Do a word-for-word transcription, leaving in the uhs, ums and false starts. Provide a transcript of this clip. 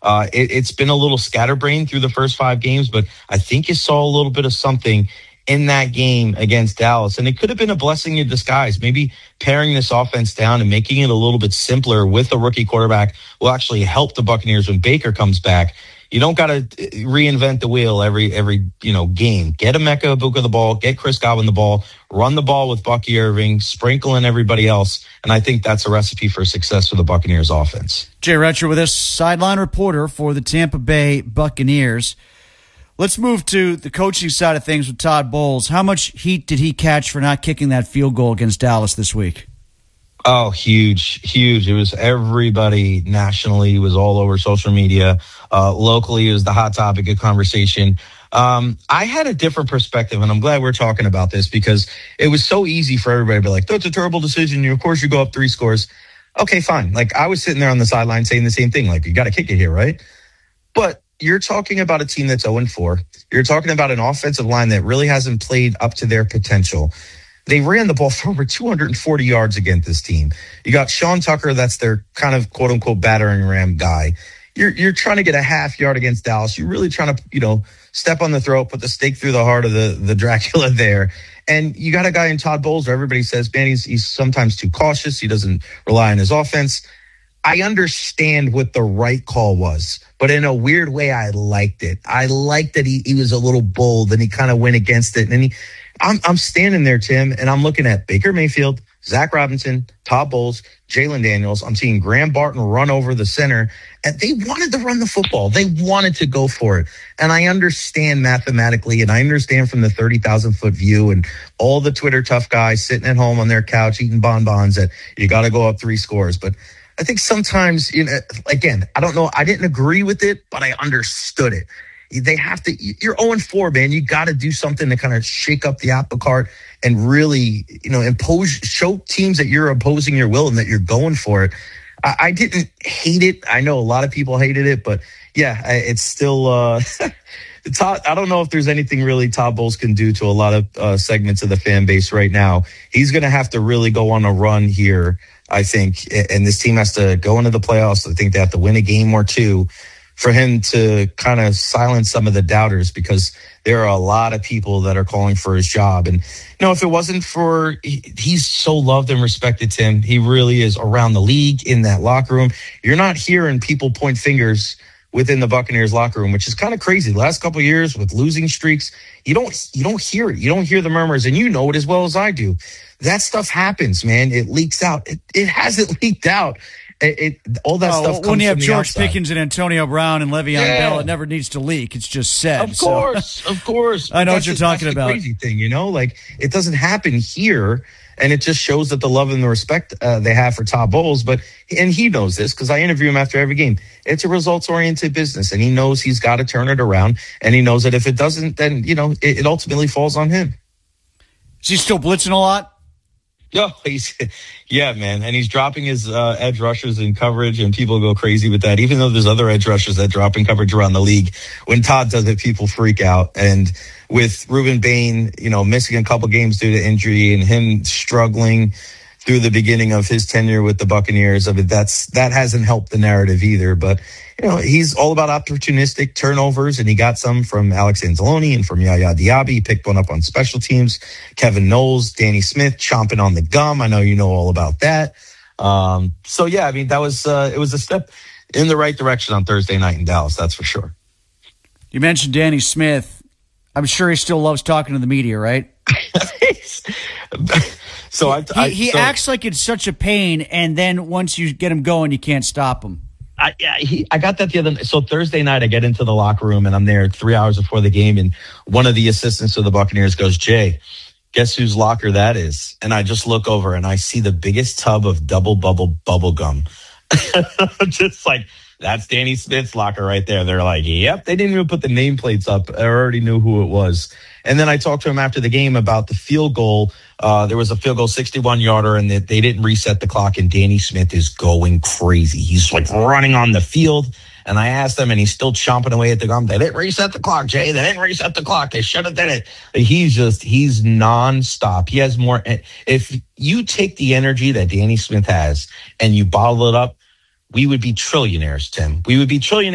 Uh, it, it's been a little scatterbrained through the first five games, but I think you saw a little bit of something in that game against Dallas. And it could have been a blessing in disguise. Maybe paring this offense down and making it a little bit simpler with a rookie quarterback will actually help the Buccaneers when Baker comes back. You don't got to reinvent the wheel every every you know game. Get Emeka Egbuka the ball, get Chris Godwin the ball, run the ball with Bucky Irving, sprinkle in everybody else, and I think that's a recipe for success for the Buccaneers offense. Jay Retcher with us, sideline reporter for the Tampa Bay Buccaneers. Let's move to the coaching side of things with Todd Bowles. How much heat did he catch for not kicking that field goal against Dallas this week? Oh, huge, huge. It was everybody nationally. It was all over social media. Uh, locally, it was the hot topic of conversation. Um, I had a different perspective, and I'm glad we're talking about this because it was so easy for everybody to be like, that's a terrible decision. Of course, you go up three scores. Okay, fine. Like, I was sitting there on the sideline saying the same thing. Like, you got to kick it here, right? But you're talking about a team that's oh and four. You're talking about an offensive line that really hasn't played up to their potential. They ran the ball for over two hundred forty yards against this team. You got Sean Tucker, that's their kind of quote-unquote battering ram guy. You're you're trying to get a half yard against Dallas. You're really trying to, you know, step on the throat, put the stake through the heart of the, the Dracula there. And you got a guy in Todd Bowles where everybody says, man, he's, he's sometimes too cautious. He doesn't rely on his offense. I understand what the right call was, but in a weird way, I liked it. I liked that he, he was a little bold and he kind of went against it. And he, I'm, I'm standing there, Tim, and I'm looking at Baker Mayfield, Zach Robinson, Todd Bowles, Jalen Daniels. I'm seeing Graham Barton run over the center, and they wanted to run the football. They wanted to go for it. And I understand mathematically, and I understand from the thirty thousand foot view and all the Twitter tough guys sitting at home on their couch eating bonbons that you got to go up three scores. But I think sometimes, you know, again, I don't know. I didn't agree with it, but I understood it. They have to, you're oh and four, man. You got to do something to kind of shake up the apple cart and really, you know, impose, show teams that you're opposing your will and that you're going for it. I, I didn't hate it. I know a lot of people hated it, but yeah, it's still, uh, Todd, I don't know if there's anything really Todd Bowles can do to a lot of uh, segments of the fan base right now. He's going to have to really go on a run here, I think, and this team has to go into the playoffs. I think they have to win a game or two for him to kind of silence some of the doubters, because there are a lot of people that are calling for his job. And, you know, if it wasn't for, he, he's so loved and respected, Tim. He really is around the league, in that locker room. You're not hearing people point fingers within the Buccaneers locker room, which is kind of crazy. The last couple of years with losing streaks, you don't, you don't hear it. You don't hear the murmurs, and you know it as well as I do. That stuff happens, man. It leaks out. It, it hasn't leaked out. It, it all that oh, stuff comes when you have from George outside. Pickens and Antonio Brown and Le'Veon yeah. Bell, it never needs to leak. It's just said. Of course, so. of course. I know that's what you're just, talking that's about. The crazy thing, you know, like it doesn't happen here, and it just shows that the love and the respect uh, they have for Todd Bowles. But and he knows this because I interview him after every game. It's a results-oriented business, and he knows he's got to turn it around. And he knows that if it doesn't, then you know it, it ultimately falls on him. Is he still blitzing a lot? No, he's yeah, man, and he's dropping his uh, edge rushers in coverage, and people go crazy with that. Even though there's other edge rushers that drop in coverage around the league, when Todd does it, people freak out. And with Ruben Bain, you know, missing a couple games due to injury, and him struggling through the beginning of his tenure with the Buccaneers, I mean, that's that hasn't helped the narrative either. But you know, he's all about opportunistic turnovers, and he got some from Alex Anzalone and from Yaya Diaby. He picked one up on special teams. Kevin Knowles, Danny Smith chomping on the gum. I know you know all about that. Um, so, yeah, I mean, that was uh, it was a step in the right direction on Thursday night in Dallas, that's for sure. You mentioned Danny Smith. I'm sure he still loves talking to the media, right? so I, I, He, he so, acts like it's such a pain, and then once you get him going, you can't stop him. I, I, he, I got that the other night. So Thursday night, I get into the locker room, and I'm there three hours before the game, and one of the assistants of the Buccaneers goes, Jay, guess whose locker that is? And I just look over, and I see the biggest tub of double bubble bubble gum. Just like, that's Danny Smith's locker right there. They're like, yep. They didn't even put the nameplates up. I already knew who it was. And then I talked to him after the game about the field goal. Uh, there was a field goal sixty-one yarder, and they, they didn't reset the clock, and Danny Smith is going crazy. He's like running on the field. And I asked him, and he's still chomping away at the gum. They didn't reset the clock, Jay. They didn't reset the clock. They should have did it. He's just, he's nonstop. He has more. If you take the energy that Danny Smith has and you bottle it up, we would be trillionaires, Tim. We would be trillionaires.